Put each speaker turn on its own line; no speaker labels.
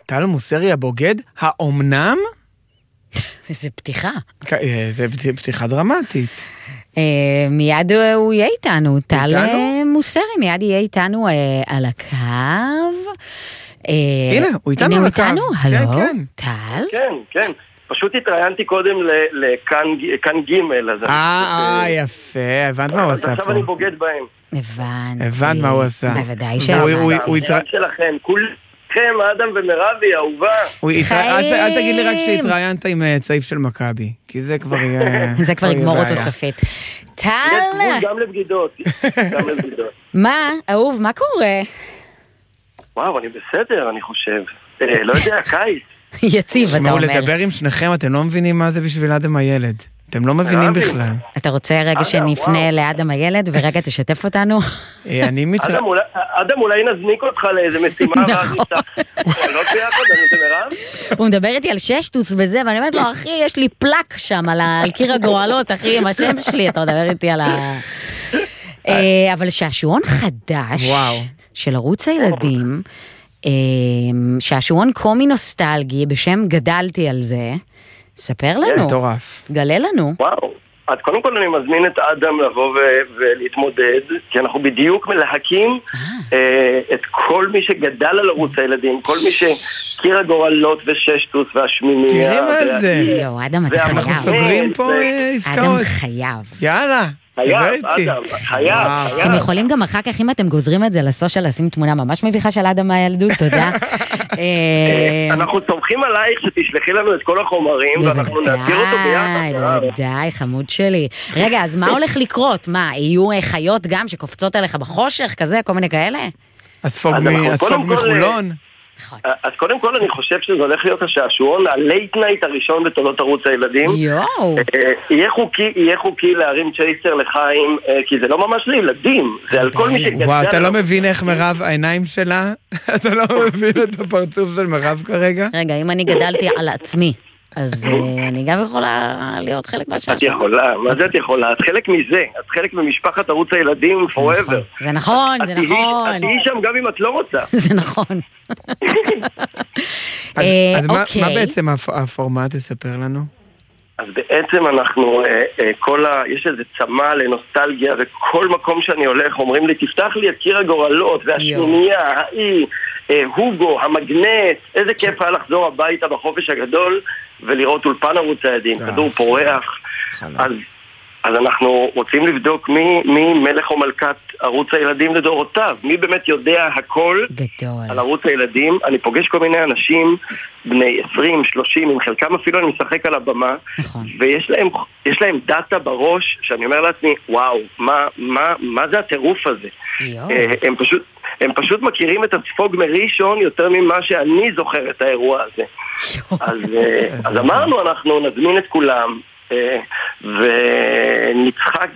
טל מוסרי הבוגד, האומנם?
איזה פתיחה.
זה פתיחה דרמטית.
מיד הוא יהיה איתנו, טל מוסרי, מיד יהיה איתנו על הקו.
הנה, הוא איתנו על הקו.
הלו, טל?
כן, כן. פשוט התראיינתי קודם לכאן ג'
יפה, הבנת מה הוא עשה פה.
עכשיו אני בוגד בהם.
הבנת מה הוא עשה.
בוודאי שהבנת.
הוא
שלכם, כולכם, אדם ומרבי, אהובה.
אל תגיד לי רק שהתראיינת עם צעיף של מכבי, כי זה כבר יהיה...
זה כבר יגמור אותו סופית. טל!
גם לבגידות.
מה, אהוב, מה קורה?
וואו, אני בסדר, אני חושב. לא יודע, קיץ.
יציב, אתה אומר.
לדבר עם שניכם, אתם לא מבינים מה זה בשביל אדם הילד. אתם לא מבינים בכלל.
אתה רוצה רגע שנפנה לאדם הילד ורגע תשתף אותנו?
אדם, אולי נזניק אותך לאיזה משימה.
נכון. הוא מדבר איתי על ששטוס וזה, ואני אומרת לו, אחי, יש לי פלק שם על קיר הגורלות, אחי, עם השם שלי, אתה מדבר איתי על ה... אבל שעשועון חדש של ערוץ הילדים, שעשועון קומי נוסטלגי בשם גדלתי על זה, ספר לנו.
מטורף.
גלה לנו.
וואו. אז קודם כל אני מזמין את אדם לבוא ולהתמודד, כי אנחנו בדיוק מלהקים את כל מי שגדל על ערוץ הילדים, כל מי שקיר הגורלות וששטוס והשמיניה.
תראה מה זה.
יו, אדם, אתה חייב.
אנחנו סוגרים פה עסקאות.
אדם חייב.
יאללה.
חייב, אדם, חייב.
אתם יכולים גם אחר כך, אם אתם גוזרים את זה לסושיאל, לשים תמונה ממש מביכה של אדם מהילדות, תודה.
אנחנו סומכים עלייך שתשלחי לנו את כל החומרים, ואנחנו נעביר אותו ביחד.
בוודאי, חמוד שלי. רגע, אז מה הולך לקרות? מה, יהיו חיות גם שקופצות עליך בחושך, כזה, כל מיני כאלה?
הספוג מחולון.
אז קודם כל אני חושב שזה הולך להיות השעשועון, הלייט נייט הראשון בתולדות ערוץ הילדים. יהיה חוקי להרים צ'ייסר לחיים, כי זה לא ממש לילדים, זה על כל מי שגדל.
וואו, אתה לא מבין איך מירב, העיניים שלה, אתה לא מבין את הפרצוף של מירב כרגע?
רגע, אם אני גדלתי על עצמי, אז אני גם יכולה להיות חלק מהשעשוע.
את יכולה, מה זה את יכולה? את חלק מזה, את חלק ממשפחת ערוץ הילדים forever.
זה נכון, זה נכון. את
תהיי שם גם אם את לא רוצה.
זה נכון.
אז מה בעצם הפורמט תספר לנו?
אז בעצם אנחנו, יש איזה צמא לנוסטלגיה, וכל מקום שאני הולך אומרים לי, תפתח לי את קיר הגורלות והשמיניה, הוגו, המגנט, איזה כיף היה לחזור הביתה בחופש הגדול ולראות אולפן ערוץ הילדים, כדור פורח. אז אנחנו רוצים לבדוק מי מלך או מלכת ערוץ הילדים לדורותיו, מי באמת יודע הכל על ערוץ הילדים. אני פוגש כל מיני אנשים בני 20, 30, עם חלקם אפילו אני משחק על הבמה, ויש להם דאטה בראש שאני אומר לעצמי, וואו, מה זה הטירוף הזה? הם פשוט מכירים את הספוג מראשון יותר ממה שאני זוכר את האירוע הזה. אז אמרנו, אנחנו נזמין את כולם ונצחק